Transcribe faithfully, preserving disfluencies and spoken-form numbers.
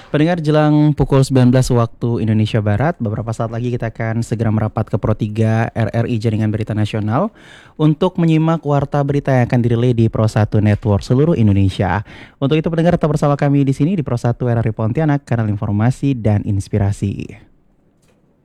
Pendengar jelang pukul sembilan belas waktu Indonesia Barat, beberapa saat lagi kita akan segera merapat ke Pro tiga R R I Jaringan Berita Nasional untuk menyimak warta berita yang akan dirilai di Pro satu Network seluruh Indonesia. Untuk itu pendengar tetap bersama kami di sini di Pro satu R R I Pontianak, kanal informasi dan inspirasi.